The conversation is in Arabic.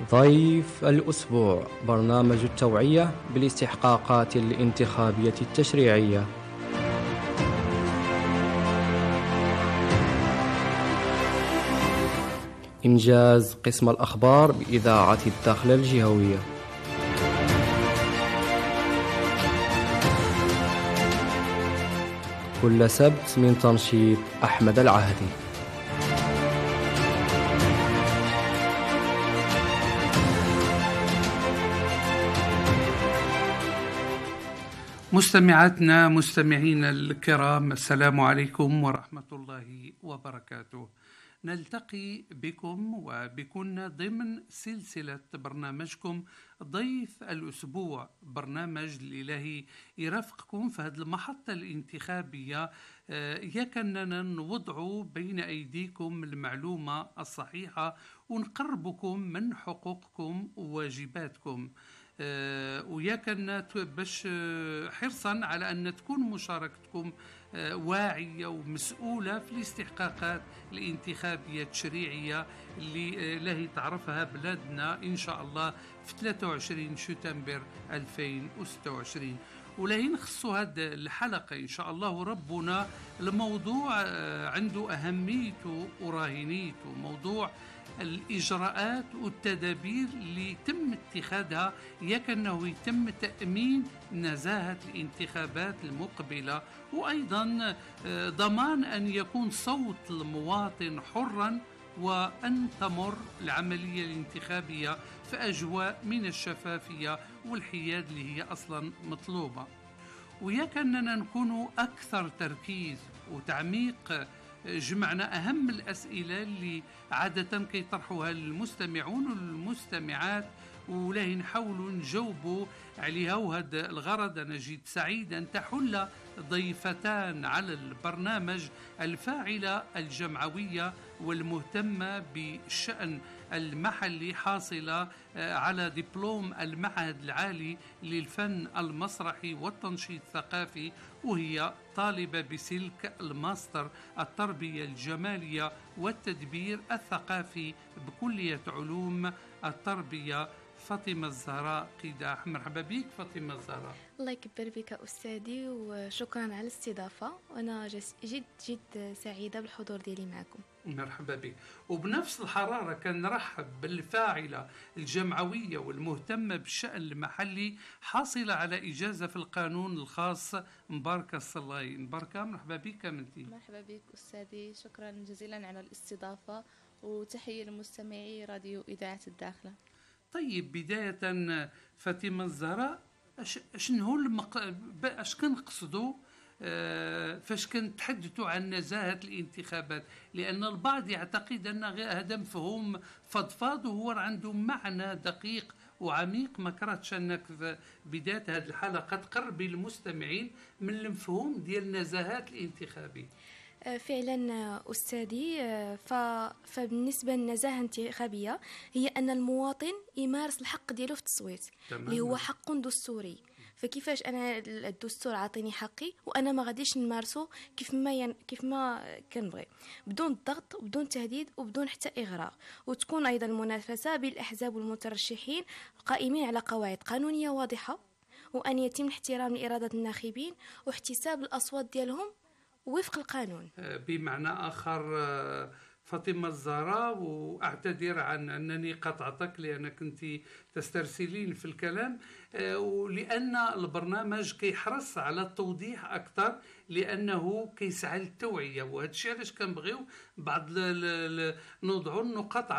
ضيف الأسبوع، برنامج التوعية بالاستحقاقات الانتخابية التشريعية. إنجاز قسم الأخبار بإذاعة الداخلة الجهوية. كل سبت من تنشيط أحمد العهدي. مستمعاتنا مستمعينا الكرام، السلام عليكم ورحمة الله وبركاته. نلتقي بكم وبكن ضمن سلسلة برنامجكم ضيف الأسبوع، برنامج الإلهي يرافقكم في هذه المحطة الانتخابية، يكننا نوضع بين أيديكم المعلومة الصحيحة ونقربكم من حقوقكم وواجباتكم، وياكن باش حرصا على أن تكون مشاركتكم واعية ومسؤولة في الاستحقاقات الانتخابية التشريعية اللي تعرفها بلادنا إن شاء الله في 23 شتنبر 2026. ولاهي نخصوا هذه الحلقة إن شاء الله ربنا الموضوع عنده أهميته وراهنيته، موضوع الإجراءات والتدابير اللي يتم اتخاذها يكنه يتم تأمين نزاهة الانتخابات المقبلة، وأيضا ضمان أن يكون صوت المواطن حرا، وأن تمر العملية الانتخابية في أجواء من الشفافية والحياد اللي هي أصلا مطلوبة. ويكننا نكون أكثر تركيز وتعميق، جمعنا أهم الأسئلة اللي عادة كي يطرحوها المستمعون والمستمعات، ولاهي نحاولوا نجاوبوا عليها. وهذا الغرض أنا جيت سعيد أن تحل ضيفتان على البرنامج الفاعلة الجمعوية والمهتمة بالشأن المحلي، حاصلة على دبلوم المعهد العالي للفن المسرحي والتنشيط الثقافي، وهي طالبة بسلك الماستر التربية الجمالية والتدبير الثقافي بكلية علوم التربية، فاطمة الزهراء قداح. مرحبا بك فاطمة الزهراء. الله يكبر بك أستاذي، وشكرا على الاستضافة، وأنا جد سعيدة بالحضور ديالي معكم. مرحبا بك. وبنفس الحرارة كان نرحب بالفاعلة الجمعوية والمهتمة بالشأن المحلي، حاصلة على إجازة في القانون الخاص، مباركة الصلاي. مباركة مرحبا بك منتي. مرحبا بك أستاذي، شكرا جزيلا على الاستضافة، وتحية لمستمعي راديو إذاعة الداخلة. طيب، بداية فاطمة الزهراء، اش كنقصدوا فاش كنتحدثوا عن نزاهة الانتخابات؟ لأن البعض يعتقد أن هذا مفهوم فضفاض وهو عنده معنى دقيق وعميق. ما كرهتش أنك في بداية هذه الحلقة تقربي المستمعين من المفهوم ديال النزاهات الانتخابية. فعلا أستاذي، فبالنسبة للنزاهة الانتخابية هي أن المواطن يمارس الحق ديالو في التصويت، اللي هو حق دستوري. فكيفاش أنا الدستور عاطيني حقي وأنا ما غاديش نمارسه كيف ما كنبغي، بدون ضغط وبدون تهديد وبدون حتى إغراء، وتكون أيضا المنافسة بين الأحزاب والمترشحين قائمين على قواعد قانونية واضحة، وأن يتم الاحترام لإرادة الناخبين واحتساب الأصوات ديالهم وفق القانون. بمعنى آخر فاطمة الزهراء، وأعتذر عن أنني قطعتك لأنك كنت تسترسلين في الكلام، ولأن البرنامج كيحرص على التوضيح أكثر، لأنه كيسعى للتوعية، وهذا الشيء علاش كنبغيو بعض نوضعوا النقاط